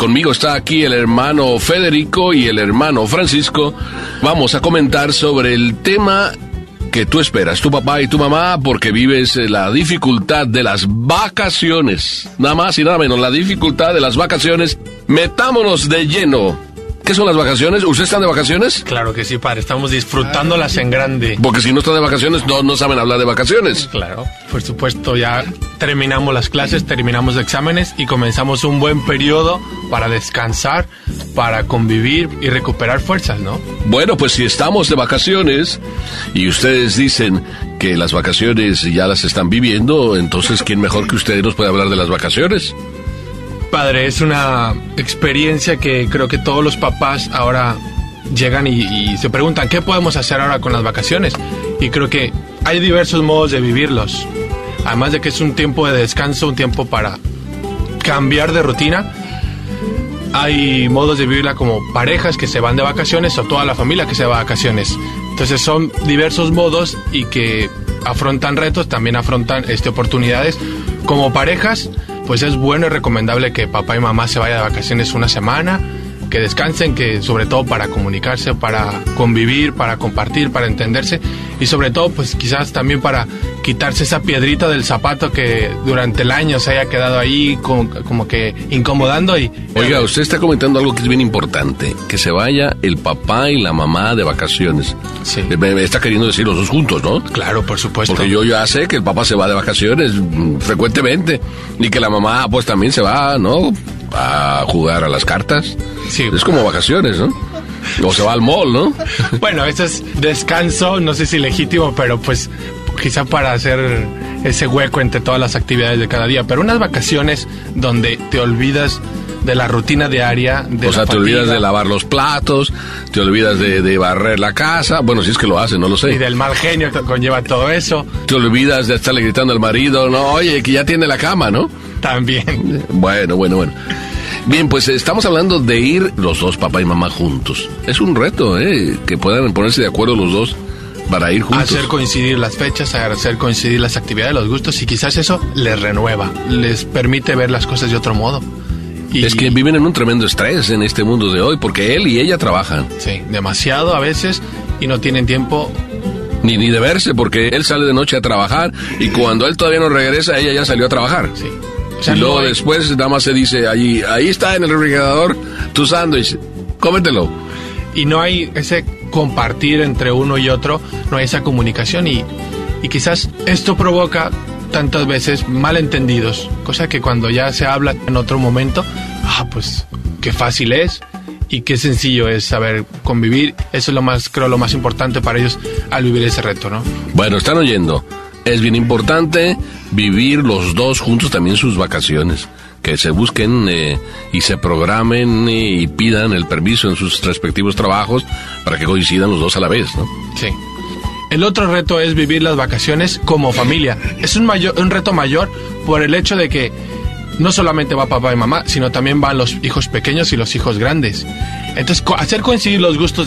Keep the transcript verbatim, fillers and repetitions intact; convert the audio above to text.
conmigo está aquí el hermano Federico y el hermano Francisco. Vamos a comentar sobre el tema que tú esperas, tu papá y tu mamá, porque vives la dificultad de las vacaciones. Nada más y nada menos, la dificultad de las vacaciones. Metámonos de lleno. ¿Qué son las vacaciones? ¿Ustedes están de vacaciones? Claro que sí, padre. Estamos disfrutándolas en grande. Porque si no están de vacaciones, no, no saben hablar de vacaciones. Claro. Por supuesto, ya terminamos las clases, terminamos exámenes y comenzamos un buen periodo para descansar, para convivir y recuperar fuerzas, ¿no? Bueno, pues si estamos de vacaciones y ustedes dicen que las vacaciones ya las están viviendo, entonces ¿quién mejor que ustedes nos puede hablar de las vacaciones? Padre, es una experiencia que creo que todos los papás ahora llegan y, y se preguntan ¿qué podemos hacer ahora con las vacaciones? Y creo que hay diversos modos de vivirlos. Además de que es un tiempo de descanso, un tiempo para cambiar de rutina, hay modos de vivirla como parejas que se van de vacaciones o toda la familia que se va de vacaciones. Entonces son diversos modos y que afrontan retos, también afrontan este, oportunidades. Como parejas, pues es bueno y recomendable que papá y mamá se vayan de vacaciones una semana, que descansen, que sobre todo para comunicarse, para convivir, para compartir, para entenderse y sobre todo pues quizás también para quitarse esa piedrita del zapato que durante el año se haya quedado ahí como, como que incomodando y... Oiga, usted está comentando algo que es bien importante, que se vaya el papá y la mamá de vacaciones. Sí. Me, me está queriendo decir los dos juntos, ¿no? Claro, por supuesto. Porque yo ya sé que el papá se va de vacaciones mm, frecuentemente y que la mamá pues también se va, ¿no? A jugar a las cartas. Sí. Es como vacaciones, ¿no? O se va al mall, ¿no? Bueno, eso es descanso, no sé si legítimo, pero pues quizá para hacer ese hueco entre todas las actividades de cada día. Pero unas vacaciones donde te olvidas de la rutina diaria, de o sea, te olvidas de lavar los platos, te olvidas de, de barrer la casa, bueno, si es que lo hacen, no lo sé. Y del mal genio que conlleva todo eso. Te olvidas de estarle gritando al marido, no, oye, que ya tiene la cama, ¿no? También. Bueno, bueno, bueno. Bien, pues estamos hablando de ir los dos, papá y mamá, juntos. Es un reto, ¿eh? Que puedan ponerse de acuerdo los dos para ir juntos. Hacer coincidir las fechas, hacer coincidir las actividades, los gustos, y quizás eso les renueva, les permite ver las cosas de otro modo. Y... es que viven en un tremendo estrés en este mundo de hoy, porque él y ella trabajan. Sí, demasiado a veces, y no tienen tiempo... Ni, ni de verse, porque él sale de noche a trabajar, y cuando él todavía no regresa, ella ya salió a trabajar. Sí. O sea, y luego no hay... después nada más se dice, allí, ahí está en el refrigerador tu sándwich, cómetelo. Y no hay ese compartir entre uno y otro, no hay esa comunicación, y, y quizás esto provoca tantas veces malentendidos, cosa que cuando ya se habla en otro momento, ah, pues qué fácil es y qué sencillo es saber convivir. Eso es lo más, creo, lo más importante para ellos al vivir ese reto, ¿no? Bueno, están oyendo, es bien importante vivir los dos juntos también sus vacaciones, que se busquen eh, y se programen eh, y pidan el permiso en sus respectivos trabajos para que coincidan los dos a la vez, ¿no? Sí. El otro reto es vivir las vacaciones como familia. Es un, mayor, un reto mayor por el hecho de que no solamente va papá y mamá, sino también van los hijos pequeños y los hijos grandes. Entonces, co- hacer coincidir los gustos